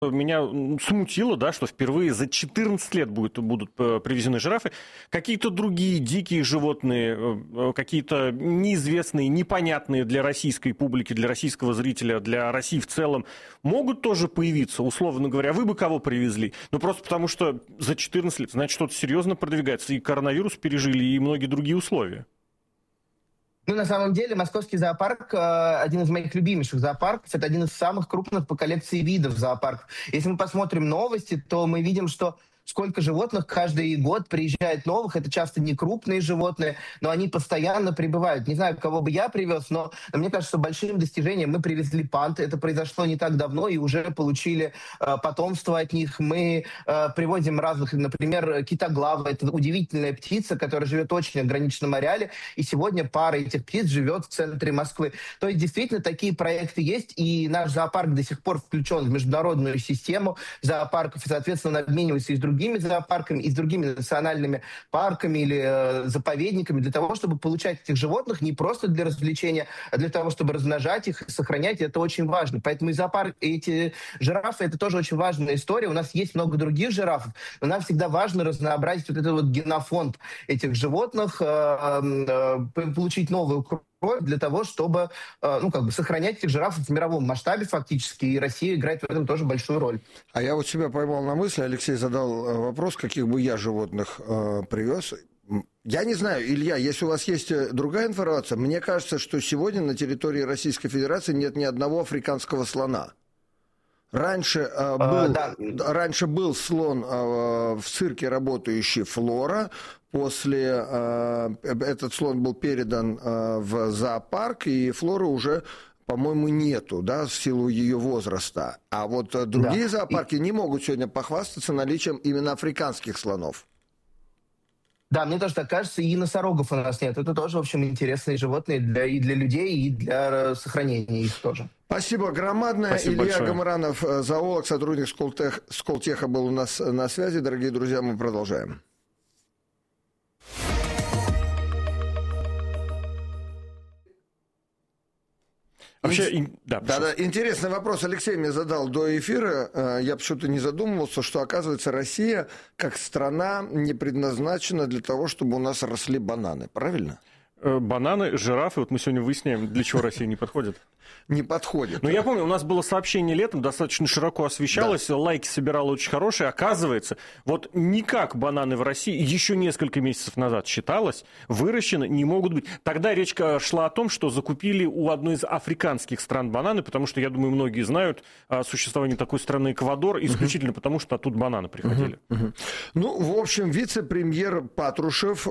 Меня смутило, да, что впервые за 14 лет будут привезены жирафы. Какие-то другие дикие животные, какие-то неизвестные, непонятные для российской публики, для российского зрителя, для России в целом, могут тоже появиться, условно говоря. Вы бы кого привезли? Ну, просто потому что за 14 лет, значит, что-то серьезно продвигается. И коронавирус пережили, и многие другие условия. Ну, на самом деле, Московский зоопарк один из моих любимейших зоопарков. Это один из самых крупных по коллекции видов зоопарков. Если мы посмотрим новости, то мы видим, что сколько животных каждый год приезжает новых. Это часто не крупные животные, но они постоянно прибывают. Не знаю, кого бы я привез, но мне кажется, что большим достижением мы привезли панд. Это произошло не так давно, и уже получили потомство от них. Мы привозим разных, например, китоглава. Это удивительная птица, которая живет в очень ограниченном ареале. И сегодня пара этих птиц живет в центре Москвы. То есть, действительно, такие проекты есть. И наш зоопарк до сих пор включен в международную систему зоопарков. И, соответственно, он обменивается и с другими зоопарками, и с другими национальными парками или заповедниками для того, чтобы получать этих животных не просто для развлечения, а для того, чтобы размножать их и сохранять. И это очень важно. Поэтому и зоопарк, и эти жирафы — это тоже очень важная история. У нас есть много других жирафов, но нам всегда важно разнообразить вот этот вот генофонд этих животных, получить новую кровь для того, чтобы сохранять этих жирафов в мировом масштабе фактически, и Россия играет в этом тоже большую роль. А я вот себя поймал на мысли, Алексей задал вопрос, каких бы я животных привез. Я не знаю, Илья, если у вас есть другая информация, мне кажется, что сегодня на территории Российской Федерации нет ни одного африканского слона. Раньше был слон в цирке, работающий Флора. После этот слон был передан в зоопарк, и Флоры уже, по-моему, нету, да, в силу ее возраста. А вот другие зоопарки не могут сегодня похвастаться наличием именно африканских слонов. Да, мне тоже так кажется, и носорогов у нас нет. Это тоже, в общем, интересные животные и для людей, и для сохранения их тоже. Спасибо громадное. Спасибо Илья большое. Гамаранов, зоолог, сотрудник Сколтеха, был у нас на связи. Дорогие друзья, мы продолжаем. Вообще, Да, интересный вопрос Алексей мне задал до эфира. Я почему-то не задумывался, что, оказывается, Россия как страна не предназначена для того, чтобы у нас росли бананы. Правильно? Бананы, жирафы, вот мы сегодня выясняем, для чего Россия не подходит. Не подходит. Но я помню, у нас было сообщение летом, достаточно широко освещалось, да. Лайки собирало очень хорошие. Оказывается, вот никак бананы в России еще несколько месяцев назад считалось, выращены не могут быть. Тогда речь шла о том, что закупили у одной из африканских стран бананы, потому что, я думаю, многие знают о существовании такой страны Эквадор, исключительно потому, что оттуда бананы приходили. Ну, в общем, вице-премьер Патрушев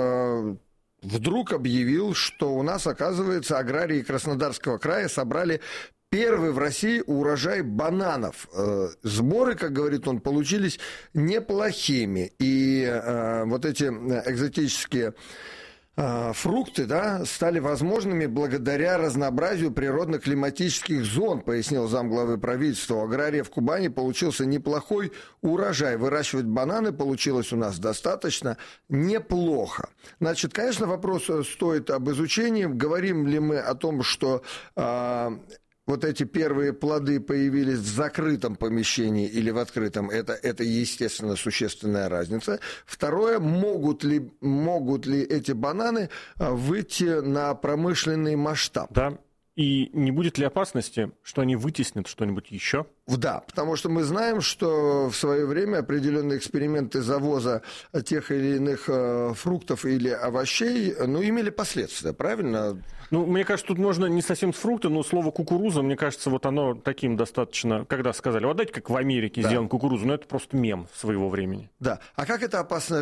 вдруг объявил, что у нас, оказывается, аграрии Краснодарского края собрали первый в России урожай бананов. Сборы, как говорит он, получились неплохими. И вот эти экзотические фрукты, да, стали возможными благодаря разнообразию природно-климатических зон, пояснил замглавы правительства. У аграриев Кубани получился неплохой урожай. Выращивать бананы получилось у нас достаточно неплохо. Значит, конечно, вопрос стоит об изучении. Говорим ли мы о том, что вот эти первые плоды появились в закрытом помещении или в открытом, это естественно, существенная разница. Второе, могут ли эти бананы выйти на промышленный масштаб? Да. И не будет ли опасности, что они вытеснят что-нибудь еще? Да, потому что мы знаем, что в свое время определенные эксперименты завоза тех или иных фруктов или овощей, имели последствия, правильно? Мне кажется, тут можно не совсем с фрукта, но слово кукуруза, мне кажется, вот оно таким достаточно, когда сказали, вот дайте как в Америке сделан кукурузу, это просто мем своего времени. Да, а как это опасное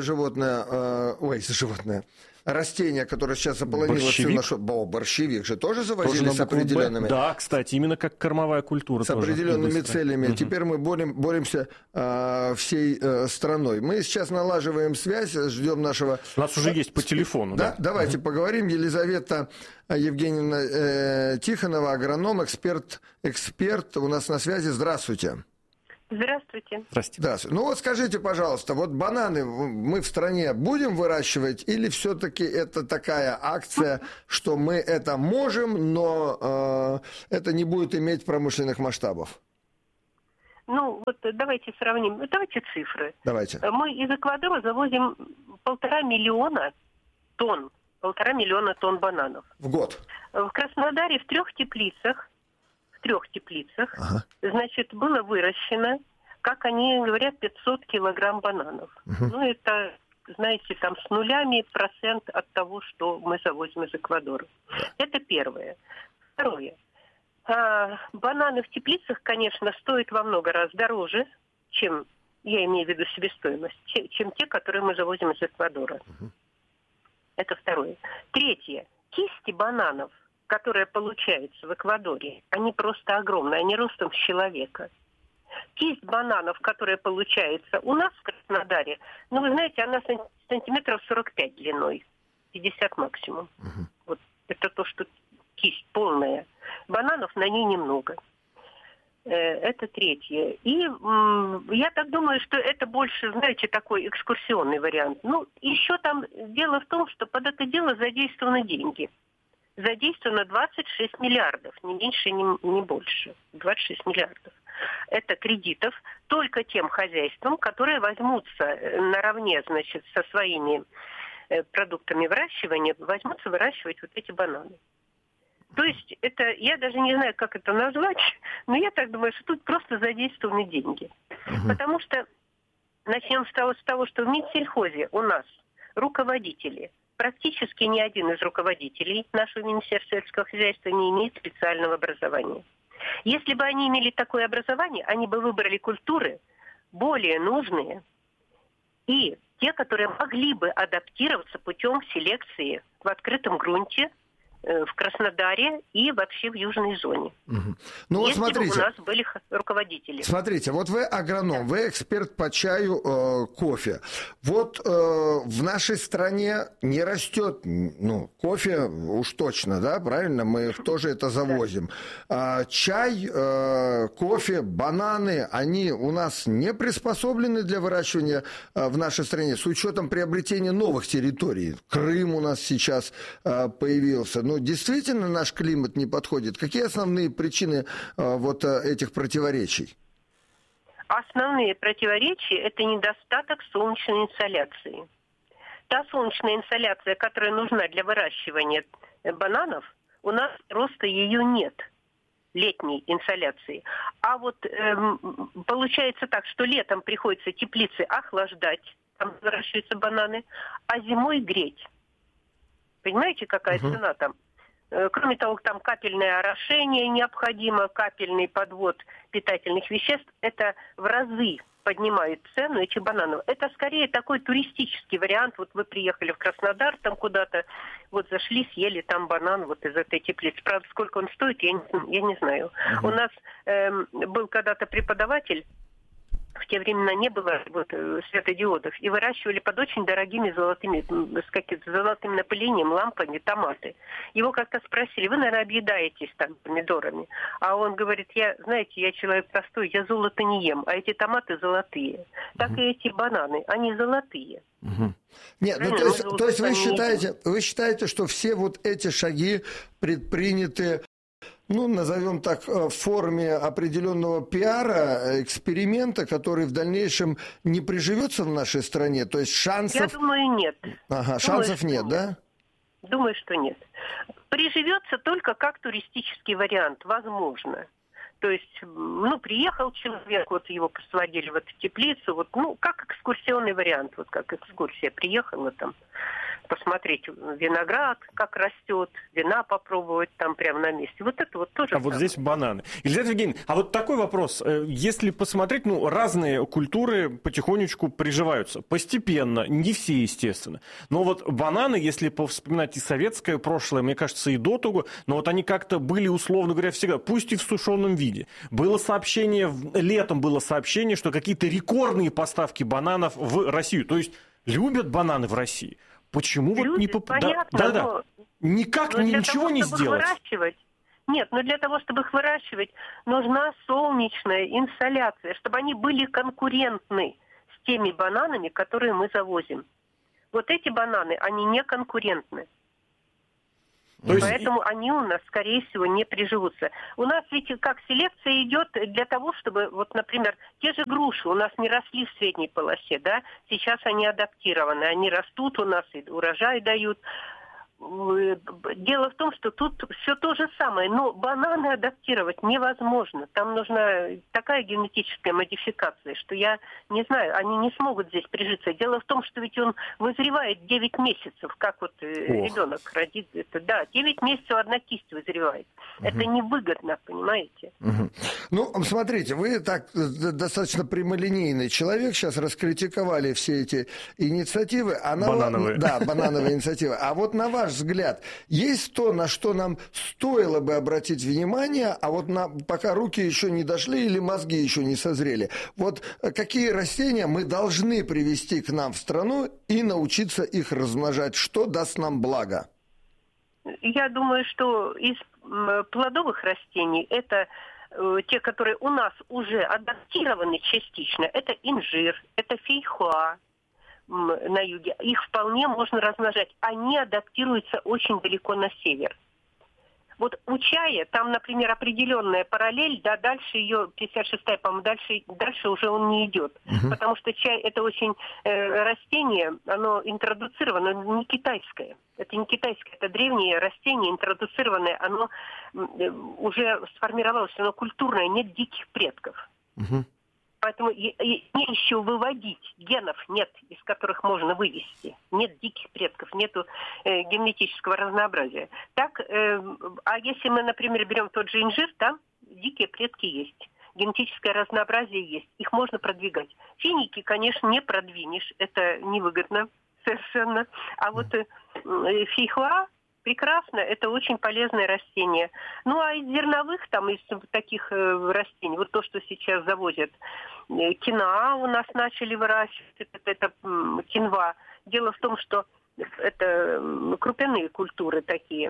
растение, которое сейчас заполонило всю нашу... Борщевик же тоже завозили с определенными... Да, кстати, именно как кормовая культура. С определенными целями. Теперь мы боремся всей страной. Мы сейчас налаживаем связь, ждем нашего... У нас уже есть по телефону. Да, давайте поговорим. Елизавета Евгеньевна Тихонова, агроном, эксперт у нас на связи. Здравствуйте. Здравствуйте. Здравствуйте. Ну вот скажите, пожалуйста, вот бананы мы в стране будем выращивать или все-таки это такая акция, что мы это можем, но это не будет иметь промышленных масштабов? Ну, вот давайте сравним, давайте цифры. Давайте. Мы из Эквадора завозим 1,5 миллиона тонн бананов. В год? В Краснодаре в трех теплицах, Ага. значит, было выращено, как они говорят, 500 килограмм бананов. Ну, это, знаете, там с нулями процент от того, что мы завозим из Эквадора. Это первое. Второе. Бананы в теплицах, конечно, стоят во много раз дороже, чем, я имею в виду себестоимость, чем те, которые мы завозим из Эквадора. Это второе. Третье. Кисти бананов, которые получаются в Эквадоре, они просто огромные, они ростом с человека. Кисть бананов, которая получается у нас в Краснодаре, ну, вы знаете, она сантиметров 45 длиной, 50 максимум. Вот это то, что кисть полная. Бананов на ней немного. Это третье. И я так думаю, что это больше, знаете, такой экскурсионный вариант. Ну, еще там дело в том, что под это дело задействованы деньги. Задействовано 26 миллиардов, ни меньше, ни больше. 26 миллиардов. Это кредитов только тем хозяйствам, которые возьмутся наравне, значит, со своими продуктами выращивания, возьмутся выращивать вот эти бананы. То есть это, я даже не знаю, как это назвать, но я так думаю, что тут просто задействованы деньги. Потому что начнем с того, что в Минсельхозе у нас руководители, практически ни один из руководителей нашего Министерства сельского хозяйства не имеет специального образования. Если бы они имели такое образование, они бы выбрали культуры более нужные и те, которые могли бы адаптироваться путем селекции в открытом грунте, в Краснодаре и вообще в южной зоне. Ну вот если смотрите, бы у нас были руководители. Смотрите, вот вы агроном, вы эксперт по чаю, кофе. Вот в нашей стране не растет, ну, кофе уж точно, да, правильно? Мы тоже это завозим. Чай, кофе, бананы, они у нас не приспособлены для выращивания в нашей стране с учетом приобретения новых территорий. Крым у нас сейчас появился. Ну, действительно наш климат не подходит. Какие основные причины вот этих противоречий? Основные противоречия – это недостаток солнечной инсоляции. Та солнечная инсоляция, которая нужна для выращивания бананов, у нас просто ее нет, летней инсоляции. А вот получается так, что летом приходится теплицы охлаждать, там выращиваются бананы, а зимой греть. Понимаете, какая цена там? Кроме того, там капельное орошение необходимо, капельный подвод питательных веществ. Это в разы поднимает цену этих бананов. Это скорее такой туристический вариант. Вот вы приехали в Краснодар там куда-то, вот зашли, съели там банан вот из этой теплицы. Правда, сколько он стоит, я не знаю. У нас был когда-то преподаватель, в те времена не было вот светодиодов, и выращивали под очень дорогими золотыми, с каким-то золотым напылением, лампами томаты. Его как-то спросили: вы, наверное, объедаетесь там помидорами? А он говорит: знаете, я человек простой, я золото не ем, а эти томаты золотые. Так и эти бананы, они золотые. Нет, ну, то есть вы считаете, что все вот эти шаги предприняты, ну, назовем так, в форме определенного пиара, эксперимента, который в дальнейшем не приживется в нашей стране? То есть шансов... Я думаю, нет. Шансов нет, да? Думаю, что нет. Приживется только как туристический вариант, возможно. То есть, ну, приехал человек, вот его посводили в эту теплицу, вот, ну, как экскурсионный вариант, вот как экскурсия приехала там, посмотреть виноград, как растет, вина попробовать там прямо на месте. Вот это вот тоже. А вот здесь бананы. Елизавета Евгеньевна, а вот такой вопрос. Если посмотреть, ну, разные культуры потихонечку приживаются. Постепенно, не все, естественно. Но вот бананы, если повспоминать и советское прошлое, мне кажется, и до того, но вот они как-то были, условно говоря, всегда, пусть и в сушеном виде. Было сообщение, летом было сообщение, что какие-то рекордные поставки бананов в Россию. То есть любят бананы в России. Почему люди, вот не понятно, да. Никак ничего не сделать. Нет, но для того, чтобы их выращивать, нужна солнечная инсоляция, чтобы они были конкурентны с теми бананами, которые мы завозим. Вот эти бананы, они не конкурентны. Поэтому они у нас, скорее всего, не приживутся. У нас ведь как селекция идет для того, чтобы, вот, например, те же груши у нас не росли в средней полосе, да, сейчас они адаптированы, они растут у нас и урожай дают. Дело в том, что тут все то же самое, но бананы адаптировать невозможно. Там нужна такая генетическая модификация, что я не знаю, они не смогут здесь прижиться. Дело в том, что ведь он вызревает 9 месяцев, как вот ребенок родит. Это, да, 9 месяцев одна кисть вызревает. Это невыгодно, понимаете? Ну, смотрите, вы так достаточно прямолинейный человек, сейчас раскритиковали все эти инициативы. Банановые. Да, банановые инициативы. А вот на ваш взгляд, есть то, на что нам стоило бы обратить внимание, а вот пока руки еще не дошли или мозги еще не созрели, вот какие растения мы должны привести к нам в страну и научиться их размножать? Что даст нам благо? Я думаю, что из плодовых растений это те, которые у нас уже адаптированы частично, это инжир, это фейхоа на юге. Их вполне можно размножать. Они адаптируются очень далеко на север. Вот у чая, там, например, определенная параллель, да, дальше ее, 56-я, по-моему, дальше уже он не идет. Потому что чай это очень растение, оно интродуцировано, не китайское. Это не китайское, это древнее растение, интродуцированное, оно уже сформировалось, оно культурное, нет диких предков. Поэтому еще выводить генов нет, из которых можно вывести. Нет диких предков, нету генетического разнообразия. Так, а если мы, например, берем тот же инжир, там дикие предки есть. Генетическое разнообразие есть. Их можно продвигать. Финики, конечно, не продвинешь. Это невыгодно совершенно. А вот фейхоа прекрасно, это очень полезное растение. Ну, а из зерновых, там, из таких растений, вот то, что сейчас завозят, киноа у нас начали выращивать, это кинва. Дело в том, что это крупяные культуры такие.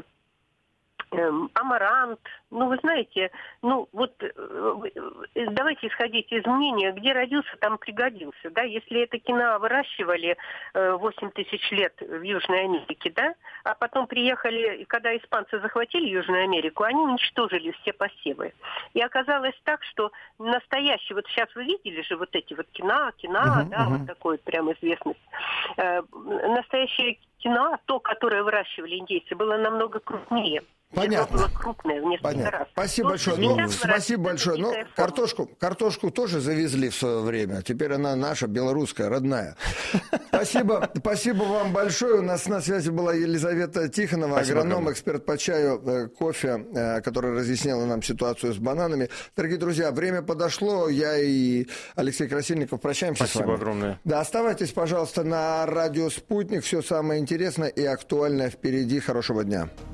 Амарант, ну, вы знаете, ну, вот давайте исходить из мнения, где родился, там пригодился, да, если это киноа выращивали 8 тысяч лет в Южной Америке, да, а потом приехали, когда испанцы захватили Южную Америку, они уничтожили все посевы. И оказалось так, что настоящий, вот сейчас вы видели же вот эти вот киноа, да, вот такой прям известность, настоящее киноа, то, которое выращивали индейцы, было намного крупнее. Понятно. Было крупное в несколько раз. Спасибо большое. Ну, спасибо большое. Ну, картошку тоже завезли в свое время. Теперь она наша, белорусская, родная. Спасибо вам большое. У нас на связи была Елизавета Тихонова, агроном, эксперт по чаю, кофе, которая разъясняла нам ситуацию с бананами. Дорогие друзья, время подошло. Я и Алексей Красильников прощаемся с вами. Спасибо огромное. Да, оставайтесь, пожалуйста, на радио «Спутник». Все самое интересное и актуальное впереди. Хорошего дня.